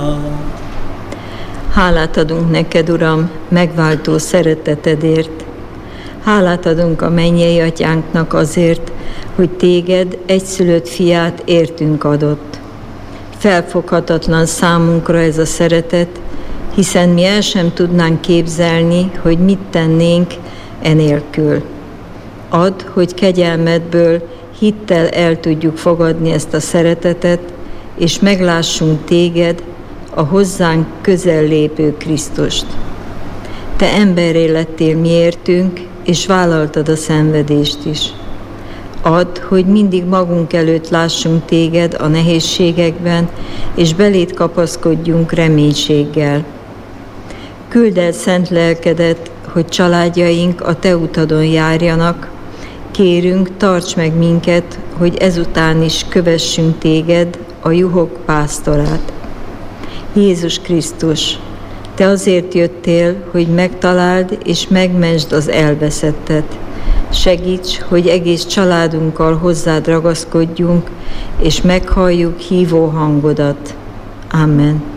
Hálát adunk neked, Uram, megváltó szeretetedért. Hálát adunk a mennyei atyánknak azért, hogy téged egyszülött fiát értünk adott. Felfoghatatlan számunkra ez a szeretet, hiszen mi el sem tudnánk képzelni, hogy mit tennénk enélkül. Add, hogy kegyelmedből hittel el tudjuk fogadni ezt a szeretetet, és meglássunk téged, a hozzánk közel lépő Krisztust. Te emberré lettél miértünk, és vállaltad a szenvedést is. Add, hogy mindig magunk előtt lássunk téged a nehézségekben, és beléd kapaszkodjunk reménységgel. Küldd el szent lelkedet, hogy családjaink a te utadon járjanak. Kérünk, tarts meg minket, hogy ezután is kövessünk téged, a juhok pásztorát. Jézus Krisztus, te azért jöttél, hogy megtaláld és megmentsd az elveszettet. Segíts, hogy egész családunkkal hozzád ragaszkodjunk, és meghalljuk hívó hangodat. Amen.